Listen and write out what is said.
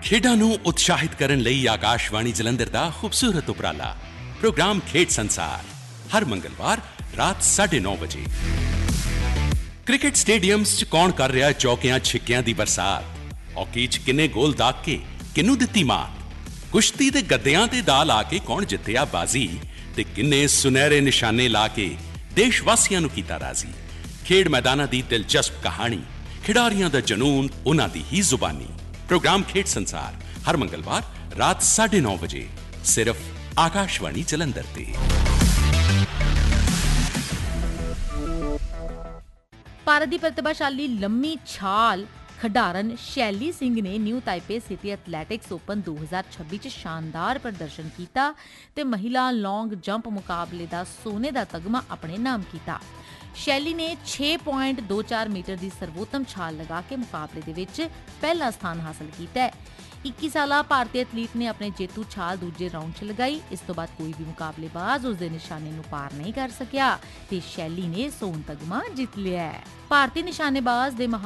ਖੇਡਾਂ ਨੂੰ ਉਤਸ਼ਾਹਿਤ ਕਰਨ ਲਈ ਆਕਾਸ਼ਵਾਣੀ ਜਲੰਧਰ ਦਾ ਖੂਬਸੂਰਤ ਉਪਰਾਲਾ ਪ੍ਰੋਗਰਾਮ ਖੇਡ ਸੰਸਾਰ ਹਰ ਮੰਗਲਵਾਰ ਰਾਤ 9:30 ਵਜੇ। ਕ੍ਰਿਕਟ ਸਟੇਡੀਅਮਸ 'ਚ ਕੌਣ ਕਰ ਰਿਹਾ ਚੌਕਿਆਂ ਛਿੱਕਿਆਂ ਦੀ ਬਰਸਾਤ, ਹਾਕੀ 'ਚ ਕਿੰਨੇ ਗੋਲ ਦਾਗ ਕੇ ਕਿਹਨੂੰ ਦਿੱਤੀ ਮਾਤ, ਕੁਸ਼ਤੀ ਦੇ ਗੱਦਿਆਂ ਤੇ ਦਾ ਲਾ ਕੇ ਕੌਣ ਜਿੱਤਿਆ ਬਾਜ਼ੀ ਤੇ ਕਿੰਨੇ ਸੁਨਹਿਰੇ ਨਿਸ਼ਾਨੇ ਲਾ ਕੇ ਦੇਸ਼ ਵਾਸੀਆਂ ਨੂੰ ਕੀਤਾ ਰਾਜ਼ੀ। ਖੇਡ ਮੈਦਾਨਾਂ ਦੀ ਦਿਲਚਸਪ ਕਹਾਣੀ, ਖਿਡਾਰੀਆਂ ਦਾ ਜਨੂੰਨ, ਉਹਨਾਂ ਦੀ ਹੀ ਜ਼ੁਬਾਨੀ। ਪ੍ਰੋਗਰਾਮ ਖੇਡ ਸੰਸਾਰ ਹਰ ਮੰਗਲਵਾਰ ਰਾਤ 9:30 ਵਜੇ ਸਿਰਫ ਆਕਾਸ਼ਵਾਣੀ ਜਲੰਧਰ ਤੇ। ਭਾਰਤ ਦੀ ਪ੍ਰਤਿਭਾਸ਼ਾਲੀ ਲੰਮੀ ਛਾਲ ਖਿਡਾਰਨ ਸ਼ੈਲੀ ਸਿੰਘ ਨੇ new Taipei city athletics open 2026 ਚ ਸ਼ਾਨਦਾਰ ਪ੍ਰਦਰਸ਼ਨ ਕੀਤਾ ਤੇ ਮਹਿਲਾ ਲੌਂਗ ਜੰਪ ਮੁਕਾਬਲੇ ਦਾ ਸੋਨੇ ਦਾ ਤਗਮਾ ਆਪਣੇ ਨਾਮ ਕੀਤਾ। ਸ਼ੈਲੀ ਨੇ 6.24 ਮੀਟਰ ਦੀ ਸਰਵੋਤਮ ਛਾਲ ਲਗਾ ਕੇ ਮੁਕਾਬਲੇ ਦੇ ਵਿੱਚ ਪਹਿਲਾ ਸਥਾਨ ਹਾਸਲ ਕੀਤਾ ਹੈ। 21 ਸਾਲਾ ਭਾਰਤੀ ਐਥਲੀਟ ਨੇ ਆਪਣੇ ਜੇਤੂ ਛਾਲ ਦੂਜੇ ਰਾਊਂਡ 'ਚ ਲਗਾਈ। ਇਸ ਤੋਂ ਬਾਅਦ ਕੋਈ ਵੀ ਮੁਕਾਬਲੇਬਾਜ਼ ਉਸ ਦੇ ਨਿਸ਼ਾਨੇ ਨੂੰ ਪਾਰ ਨਹੀਂ ਕਰ ਸਕਿਆ ਤੇ ਸ਼ੈਲੀ ਨੇ ਸੋਨ ਤਗਮਾ ਜਿੱਤ ਲਿਆ। ਭਾਰਤੀ ਨਿਸ਼ਾਨੇਬਾਜ਼ ਦੇ